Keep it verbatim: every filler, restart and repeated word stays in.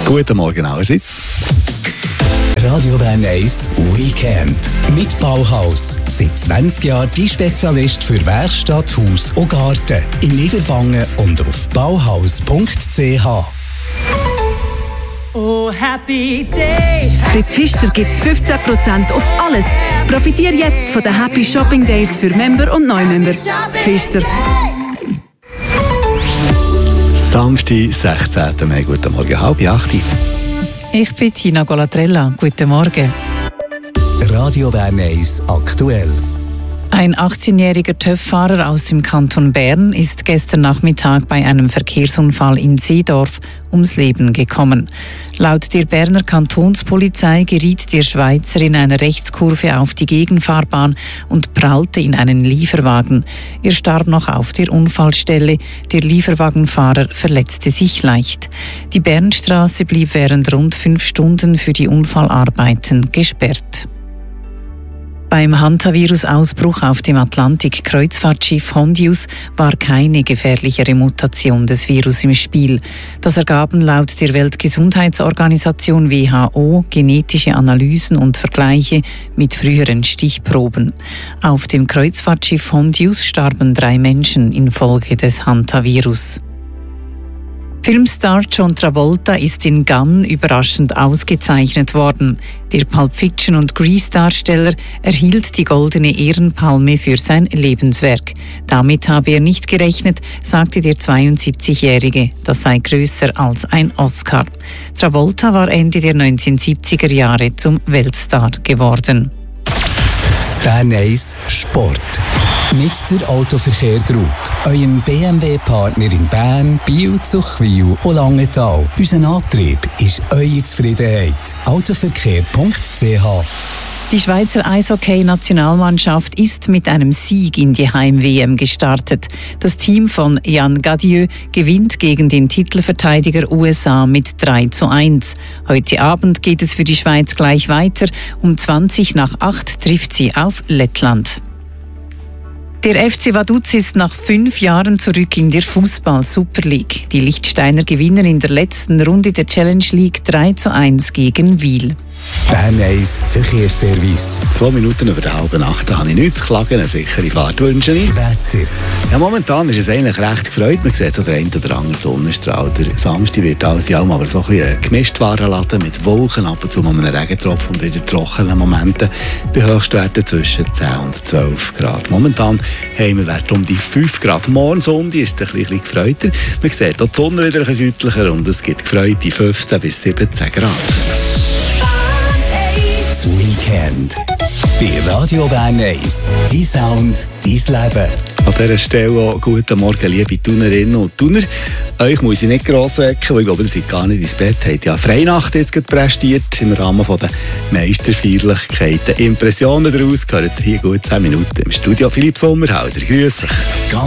Guten Morgen allerseits. Radio Bern eins Weekend. Mit Bauhaus. Seit zwanzig Jahren die Spezialist für Werkstatt, Haus und Garten. In Niederwangen und auf bauhaus punkt c h. Oh, happy day. Bei Pfister gibt es fünfzehn Prozent auf alles. Profitiere jetzt von den Happy Shopping Days für Member und Neumember. Pfister. Samstag, sechzehnten Mai. Guten Morgen, halb acht. Ich bin Tina Golatrella. Guten Morgen. Radio Bern eins aktuell. Ein achtzehnjähriger TÜV-Fahrer aus dem Kanton Bern ist gestern Nachmittag bei einem Verkehrsunfall in Seedorf ums Leben gekommen. Laut der Berner Kantonspolizei geriet der Schweizer in einer Rechtskurve auf die Gegenfahrbahn und prallte in einen Lieferwagen. Er starb noch auf der Unfallstelle. Der Lieferwagenfahrer verletzte sich leicht. Die Bernstraße blieb während rund fünf Stunden für die Unfallarbeiten gesperrt. Beim Hantavirus-Ausbruch auf dem Atlantik-Kreuzfahrtschiff Hondius war keine gefährlichere Mutation des Virus im Spiel. Das ergaben laut der Weltgesundheitsorganisation W H O genetische Analysen und Vergleiche mit früheren Stichproben. Auf dem Kreuzfahrtschiff Hondius starben drei Menschen infolge des Hantavirus. Filmstar John Travolta ist in Cannes überraschend ausgezeichnet worden. Der Pulp Fiction- und Grease-Darsteller erhielt die Goldene Ehrenpalme für sein Lebenswerk. Damit habe er nicht gerechnet, sagte der zweiundsiebzigjährige. Das sei größer als ein Oscar. Travolta war Ende der neunzehnhundertsiebziger Jahre zum Weltstar geworden. Bern eins Sport. Mit der Autoverkehr Group. Eurem B M W-Partner in Bern, Biel, Zuchwil und Langenthal. Unser Antrieb ist eure Zufriedenheit. autoverkehr punkt c h. Die Schweizer Eishockey-Nationalmannschaft ist mit einem Sieg in die Heim-W M gestartet. Das Team von Yann Gadieu gewinnt gegen den Titelverteidiger U S A mit drei zu eins. Heute Abend geht es für die Schweiz gleich weiter. Um zwanzig nach acht trifft sie auf Lettland. Der F C Vaduz ist nach fünf Jahren zurück in der Fußball-Super League. Die Lichtsteiner gewinnen in der letzten Runde der Challenge League drei zu eins gegen Wiel. Bern eins Verkehrsservice. Zwei Minuten über die halbe Nacht, da habe ich nichts zu klagen, eine sichere Fahrt wünsche ich. Wetter. Ja, momentan ist es eigentlich recht gefreut. Man sieht so den einen oder anderen Sonnenstrahl. Der Samstag wird alles ja aber so ein bisschen gemischt Warenladen mit Wolken, ab und zu mal einen Regentropfen und wieder trockenen Momenten bei Höchstwerten zwischen zehn und zwölf Grad. Momentan haben wir Werte um die fünf Grad. Morgen Sonntag ist es ein bisschen gefreuter. Man sieht auch die Sonne wieder ein bisschen deutlicher und es gibt gefreute fünfzehn bis siebzehn Grad. Das Weekend. Bei Radio Bern eins. Dein Sound, dein Leben. An dieser Stelle auch guten Morgen, liebe Tunerinnen und Tuner. Euch muss ich nicht gross wecken, weil ich glaube, ihr seid gar nicht ins Bett. Habt ja Freinacht jetzt gerade prestiert im Rahmen der Meisterfeierlichkeiten. Impressionen daraus gehört hier gut zehn Minuten im Studio. Philipp Sommerhalder, grüß dich.